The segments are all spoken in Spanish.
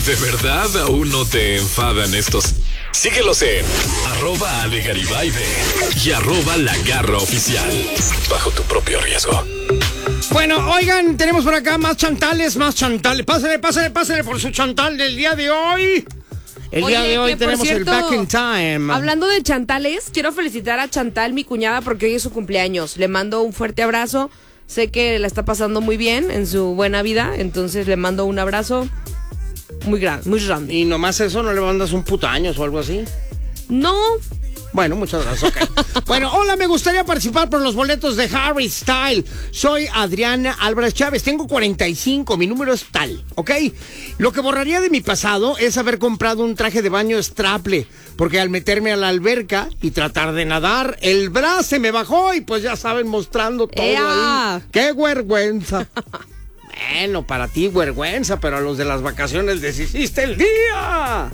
¿De verdad aún no te enfadan estos? Síguelos en @AleGaribay y @LaGarraOficial. Bajo tu propio riesgo. Bueno, oigan, tenemos por acá más chantales. Pásale por su chantal del día de hoy. El día de hoy tenemos el Back in Time. Hablando de chantales, quiero felicitar a Chantal, mi cuñada, porque hoy es su cumpleaños. Le mando un fuerte abrazo. Sé que la está pasando muy bien en su buena vida, entonces le mando un abrazo muy grande. ¿Y nomás eso, no le mandas un putaños o algo así? No. Bueno, muchas gracias, ok. Bueno, hola, me gustaría participar por los boletos de Harry Style. Soy Adriana Álvarez Chávez, tengo 45, mi número es tal, ¿ok? Lo que borraría de mi pasado es haber comprado un traje de baño straple, porque al meterme a la alberca y tratar de nadar, el brazo se me bajó y pues ya saben, mostrando todo ahí. ¡Qué vergüenza! Bueno, para ti vergüenza, pero a los de las vacaciones les hiciste el día.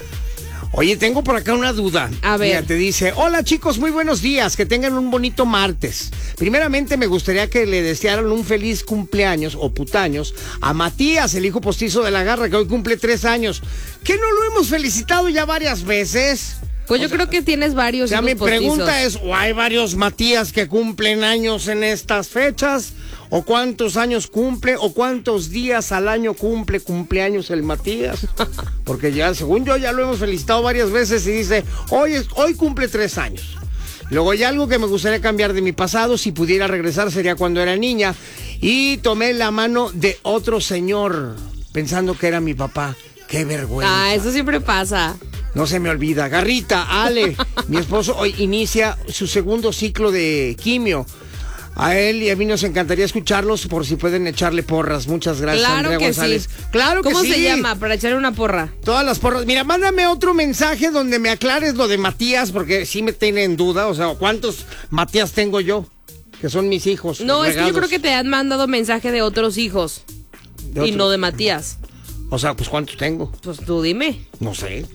Oye, tengo por acá una duda. A ver. Mira, te dice, hola chicos, muy buenos días, que tengan un bonito martes. Primeramente me gustaría que le desearan un feliz cumpleaños o putaños a Matías, el hijo postizo de la Garra, que hoy cumple 3 años. ¿Que no lo hemos felicitado ya varias veces? Pues yo creo que tienes varios hijos mi postizos. Pregunta es, ¿o hay varios Matías que cumplen años en estas fechas? ¿O cuántos años cumple? ¿O cuántos días al año cumpleaños el Matías? Porque ya, según yo, ya lo hemos felicitado varias veces y dice, hoy cumple 3 años. Luego hay algo que me gustaría cambiar de mi pasado, si pudiera regresar sería cuando era niña y tomé la mano de otro señor pensando que era mi papá. ¡Qué vergüenza! Ah, eso siempre pasa. No se me olvida. Garrita, Ale, mi esposo hoy inicia su segundo ciclo de quimio. A él y a mí nos encantaría escucharlos por si pueden echarle porras. Muchas gracias, Claro Andrea que González. sí. Claro que sí. ¿Cómo se llama para echarle una porra? Todas las porras. Mira, mándame otro mensaje donde me aclares lo de Matías, porque sí me tiene en duda. O sea, ¿cuántos Matías tengo yo? Que son mis hijos. No, regados. es que yo creo que te han mandado mensaje de otros hijos. Y no de Matías. O sea, pues ¿cuántos tengo? Pues tú dime. No sé.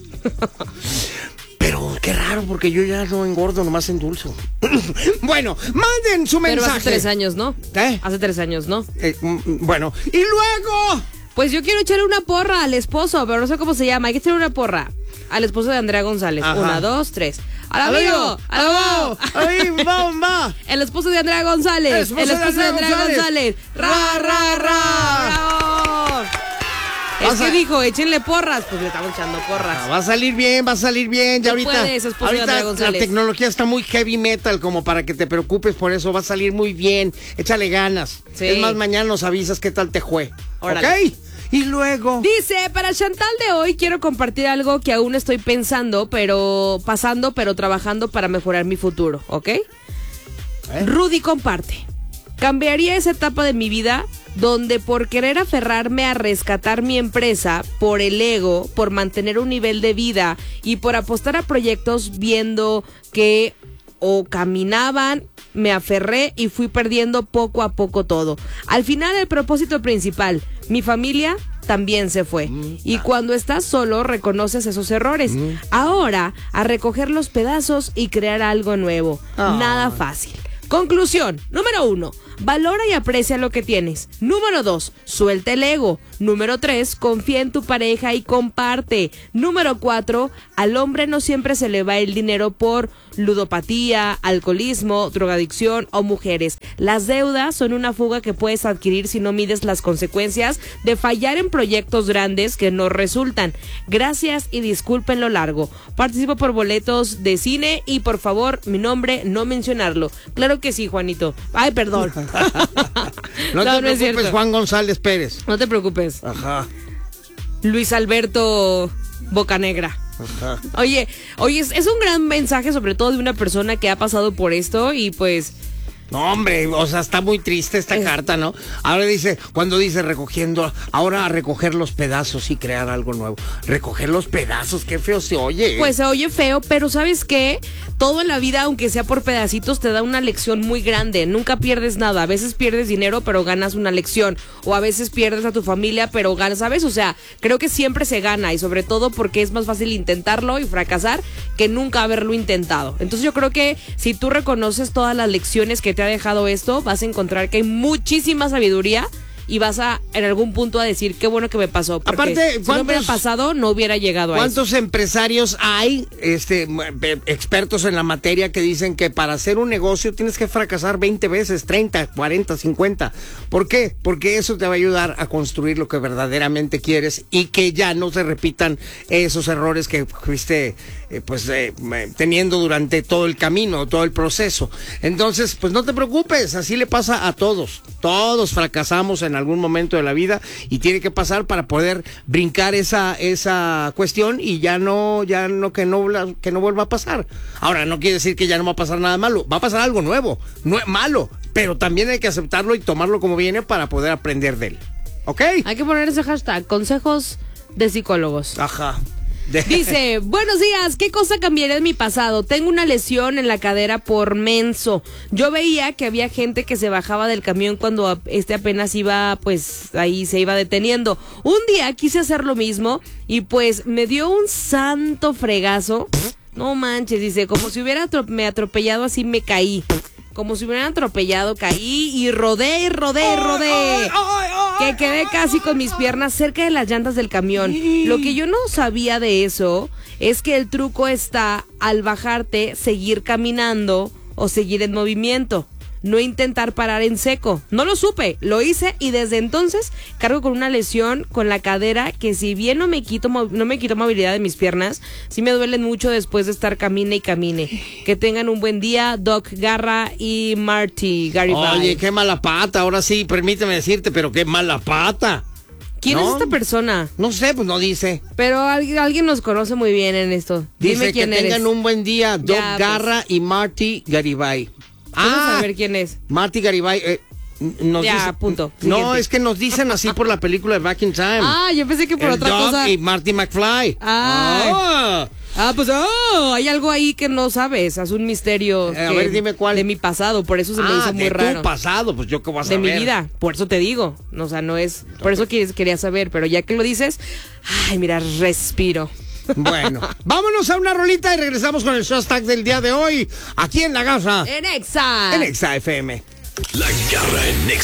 Pero qué raro, porque yo ya no engordo, nomás endulzo. Bueno, manden su mensaje. Pero hace 3 años, ¿no? ¿Eh? Hace 3 años, ¿no? Bueno, y luego... Pues yo quiero echarle una porra al esposo, pero no sé cómo se llama. Hay que echarle una porra al esposo de Andrea González. Ajá. 1, 2, 3. ¡Al amigo! ¡Al amigo! ¡Ahí, va! El esposo de Andrea González. El esposo de Andrea González. ¡Ra, ra, ra! ¡Bravo! Es que dijo, échenle porras, pues le estamos echando porras. Va a salir bien. Ya ahorita, la tecnología está muy heavy metal como para que te preocupes por eso. Va a salir muy bien. Échale ganas. Sí. Es más, mañana nos avisas qué tal te fue. Órale. ¿Ok? Y luego... Dice, para el Chantal de hoy quiero compartir algo que aún estoy pensando, pero trabajando para mejorar mi futuro, ¿ok? Rudy comparte. Cambiaría esa etapa de mi vida donde por querer aferrarme a rescatar mi empresa, por el ego, por mantener un nivel de vida y por apostar a proyectos viendo que o caminaban, me aferré y fui perdiendo poco a poco todo. Al final el propósito principal, mi familia también se fue. Y cuando estás solo reconoces esos errores. Ahora a recoger los pedazos y crear algo nuevo. Nada fácil. Conclusión, número 1, valora y aprecia lo que tienes. Número 2, suelta el ego. Número 3, confía en tu pareja y comparte. Número 4, al hombre no siempre se le va el dinero por ludopatía, alcoholismo, drogadicción o mujeres. Las deudas son una fuga que puedes adquirir si no mides las consecuencias de fallar en proyectos grandes que no resultan. Gracias y disculpen lo largo. Participo por boletos de cine y por favor, mi nombre no mencionarlo. Claro que sí, Juanito. Ay, perdón. No te preocupes, Juan González Pérez. No te preocupes. Ajá. Luis Alberto Bocanegra. Ajá. Oye, es un gran mensaje, sobre todo de una persona que ha pasado por esto y pues... No, hombre, o sea, está muy triste esta carta, ¿no? Ahora dice, cuando dice recogiendo, ahora a recoger los pedazos y crear algo nuevo. Recoger los pedazos, qué feo se oye. Pues se oye feo, pero ¿sabes qué? Todo en la vida, aunque sea por pedacitos, te da una lección muy grande. Nunca pierdes nada. A veces pierdes dinero, pero ganas una lección. O a veces pierdes a tu familia, pero ganas, ¿sabes? O sea, creo que siempre se gana y sobre todo porque es más fácil intentarlo y fracasar que nunca haberlo intentado. Entonces yo creo que si tú reconoces todas las lecciones que te ha dejado esto, vas a encontrar que hay muchísima sabiduría y vas a en algún punto a decir qué bueno que me pasó. Porque Aparte, si no me hubiera pasado, no hubiera llegado a eso. ¿Cuántos empresarios hay, expertos en la materia, que dicen que para hacer un negocio tienes que fracasar 20 veces, 30, 40, 50? ¿Por qué? Porque eso te va a ayudar a construir lo que verdaderamente quieres y que ya no se repitan esos errores que fuiste teniendo durante todo el camino, todo el proceso. Entonces, pues no te preocupes, así le pasa a todos. Todos fracasamos en algún momento de la vida y tiene que pasar para poder brincar esa cuestión y que no vuelva a pasar. Ahora, no quiere decir que ya no va a pasar nada malo, va a pasar algo nuevo, malo, pero también hay que aceptarlo y tomarlo como viene para poder aprender de él. ¿Ok? Hay que poner ese hashtag, consejos de psicólogos. Ajá. Dice, buenos días, ¿qué cosa cambiaría de mi pasado? Tengo una lesión en la cadera por menso. Yo veía que había gente que se bajaba del camión cuando apenas iba, pues ahí se iba deteniendo. Un día quise hacer lo mismo y pues me dio un santo fregazo. No manches, dice, como si hubiera me atropellado, así me caí. Como si me hubieran atropellado, caí y rodé. Que quedé casi con mis piernas cerca de las llantas del camión. Lo que yo no sabía de eso es que el truco está al bajarte, seguir caminando o seguir en movimiento. No intentar parar en seco. No lo supe, lo hice y desde entonces cargo con una lesión con la cadera que, si bien no me quito movilidad de mis piernas, sí me duelen mucho después de estar camine y camine. Que tengan un buen día, Doc Garra y Marty Garibay. Oye, qué mala pata, ahora sí, permíteme decirte, pero qué mala pata. ¿Quién es esta persona? No sé, pues no dice. Pero alguien nos conoce muy bien en esto. Dice Dime quién que eres. tengan un buen día, Doc Garra y Marty Garibay. Saber quién es. Marty Garibay. Punto. No, Siguiente. es que nos dicen así por la película de Back in Time. Yo pensé que por el otra Doc cosa. y Marty McFly. Hay algo ahí que no sabes. Es un misterio. A ver, dime cuál. De mi pasado, por eso se me hizo muy de raro. tu pasado, pues yo qué voy a saber. De mi vida, por eso te digo. O sea, no es. Por eso quería saber, pero ya que lo dices, mira, respiro. Bueno, vámonos a una rolita y regresamos con el hashtag del día de hoy, aquí en La Garra. En Exa. En Exa FM. La Garra en Exa.